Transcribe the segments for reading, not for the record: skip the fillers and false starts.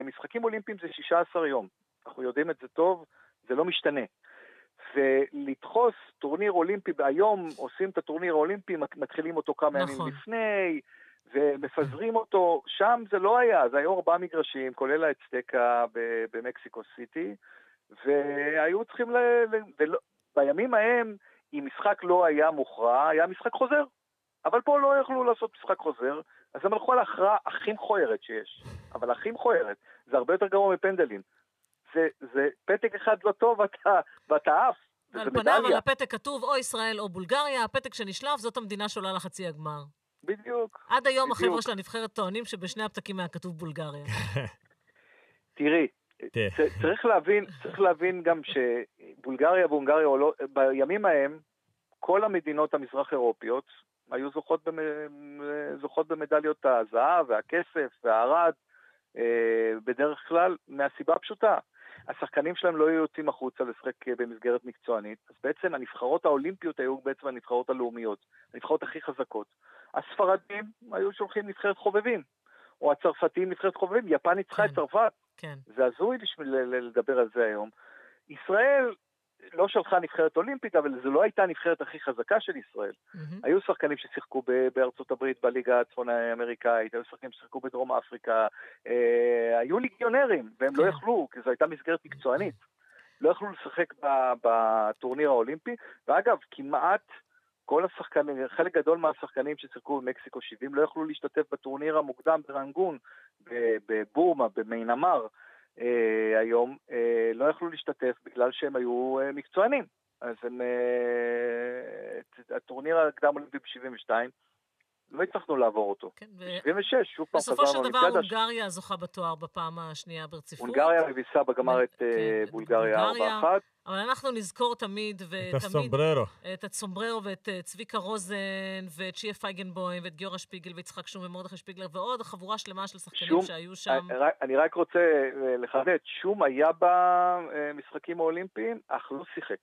משחקים אולימפיים זה 16 יום. אנחנו יודעים את זה טוב, זה לא משתנה. ולדחוס טורניר אולימפי, היום עושים את הטורניר האולימפי, מתחילים אותו כמה ימים לפני, ומפזרים אותו, שם זה לא היה, זה היו 4 מגרשים, כולל האצטקה במקסיקו סיטי, והיו צריכים, בימים ההם, אם משחק לא היה מוכרע, היה משחק חוזר, אבל פה לא יכלו לעשות משחק חוזר, אז הם הלכו על ההכרעה הכי מכוערת שיש, אבל הכי מכוערת, זה הרבה יותר גרוע מפנדלים, זה פתק אחד לא טוב, ואתה עף, על פניו על הפתק כתוב או ישראל או בולגריה, הפתק שנשלף זאת המדינה שעולה לחצי הגמר. בדיוק. עד היום החבר'ה של הנבחרת טוענים שבשני הפתקים היה כתוב בולגריה. תראי, צריך להבין גם שבולגריה והונגריה, בימים ההם, כל המדינות המזרח אירופיות היו זוכות במדליות הזהב והכסף והערד, בדרך כלל מהסיבה הפשוטה. השחקנים שלהם לא היו יוצאים החוצה לשחק במסגרת מקצוענית, אז בעצם הנבחרות האולימפיות היו בעצם הנבחרות הלאומיות, הנבחרות הכי חזקות. הספרדים היו שולחים נבחרת חובבים, או הצרפתים נבחרת חובבים, יפן ניצחה את צרפת. כן. זה הזוי לדבר על זה היום. ישראל לא שלחה נבחרת אולימפית, אבל זו לא הייתה הנבחרת הכי חזקה של ישראל. היו שחקנים ששיחקו בארצות הברית, בליגה הצפון האמריקאית, היו שחקנים ששיחקו בדרום אפריקה, היו ליגיונרים, והם לא יכלו, כי זו הייתה מסגרת מקצוענית. לא יכלו לשחק בטורניר האולימפי, ואגב, כמעט כל השחקנים, חלק גדול מהשחקנים ששיחקו במקסיקו 70, לא יכלו להשתתף בטורניר המוקדם ברנגון, בבורמה, במיינמר, היום לא יכלו להשתתף בגלל שהם היו מקצוענים. אז הטורניר הקדם אולימפי ב-72 לא הצלחנו לעבור אותו. ב-76 שוב פעם בסופו של דבר הונגריה זוכה בתואר בפעם השנייה ברציפות. הונגריה מביסה בגמר את בולגריה 4-1. אבל אנחנו נזכור תמיד את הסומבררו ואת צביקה רוזן ואת שיה פייגנבוים ואת גיורא שפיגל ויצחק שום ומרדכי שפיגלר ועוד חבורה שלמה של שחקנים שהיו שם. אני רק רוצה לחדד, שום היה במשחקים האולימפיים, אך לא שיחק.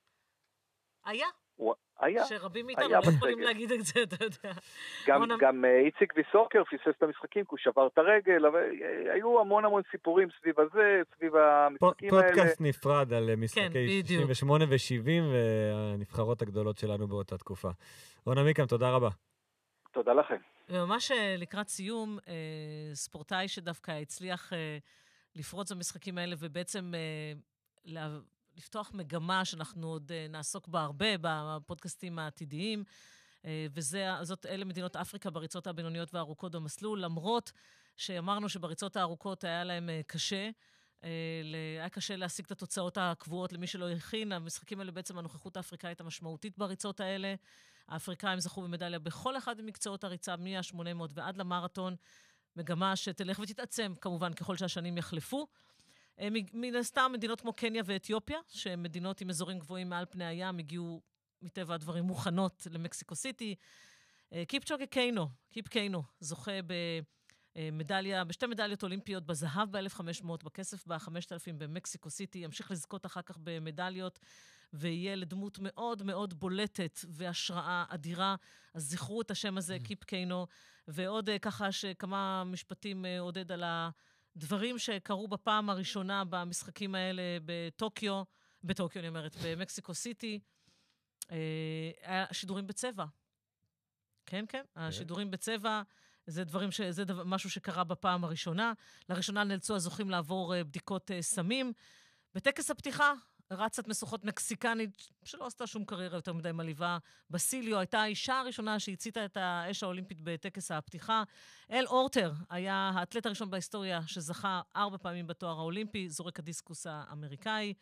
היה. שרבים מאיתנו לא יכולים להגיד את זה, אתה יודע. גם איציק ויסוקר פיסס את המשחקים, כי הוא שבר את הרגל, היו המון סיפורים סביב הזה, סביב המשחקים האלה. פודקאסט נפרד על משחקי 68 ו-70, והנבחרות הגדולות שלנו באותה תקופה. רון עמיקם, תודה רבה. תודה לכם. וממש לקראת סיום, ספורטאי שדווקא הצליח לפרוץ המשחקים האלה, ובעצם לפתוח מגמה שאנחנו עוד נעסוק בה הרבה בפודקאסטים העתידיים, אלה מדינות אפריקה בריצות הבינוניות והארוכות במסלול, למרות שאמרנו שבריצות הארוכות היה להם קשה, היה קשה להשיג את התוצאות הקבועות למי שלא הכין. המשחקים האלה בעצם הנוכחות האפריקאית המשמעותית בריצות האלה. האפריקאים זכו במדליה בכל אחד ממקצועות הריצה, מה-800 ועד למרתון, מגמה שתלך ותתעצם כמובן ככל שהשנים יחלפו. מן הסתם מדינות כמו קניה ואתיופיה, שהן מדינות עם אזורים גבוהים מעל פני הים, הגיעו מטבע הדברים מוכנות למקסיקו סיטי. קיפצ'וגה קיינו, זוכה בשתי מדליות אולימפיות, בזהב ב-1500, בכסף ב-5000 במקסיקו סיטי, ימשיך לזכות אחר כך במדליות, ויהיה לדמות מאוד מאוד בולטת והשראה אדירה. אז זכרו את השם הזה, קיפ קיינו, ועוד ככה שכמה משפטים עודד על דברים שקרו בפעם הראשונה במשחקים האלה בטוקיו אני אומרת, במקסיקו סיטי, השידורים בצבע. כן, השידורים בצבע, זה משהו שקרה בפעם הראשונה. לראשונה נאלצו הזוכים לעבור בדיקות סמים. בטקס הפתיחה, רצת משוכות מקסיקנית, שלא עשתה שום קריירה יותר מדי מליבה, בסיליו, הייתה האישה הראשונה שהציתה את האש האולימפית בטקס הפתיחה. אל אורטר היה האתלט הראשון בהיסטוריה שזכה 4 פעמים בתואר האולימפי, זורק הדיסקוס האמריקאי,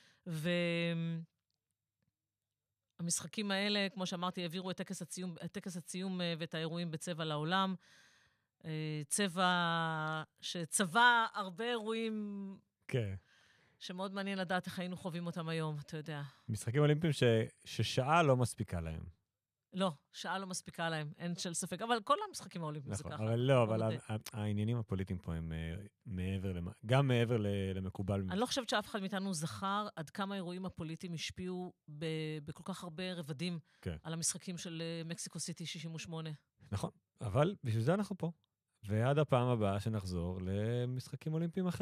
והמשחקים האלה, כמו שאמרתי, העבירו את טקס הציום ואת האירועים בצבע לעולם. צבע שצבע הרבה אירועים שמאוד מעניין לדעת איך היינו חווים אותם היום, אתה יודע. משחקים אולימפיים ששעה לא מספיקה להם. לא, שעה לא מספיקה להם, אין של ספק, אבל כל המשחקים האולימפיים זה ככה. אבל העניינים הפוליטיים פה הם גם מעבר למקובל. אני לא חושבת שאף אחד מאיתנו זכר עד כמה האירועים הפוליטיים השפיעו בכל כך הרבה רבדים על המשחקים של מקסיקו סיטי 68. נכון, אבל בשביל זה אנחנו פה. ועד הפעם הבאה שנחזור למשחקים אולימפיים אחרים.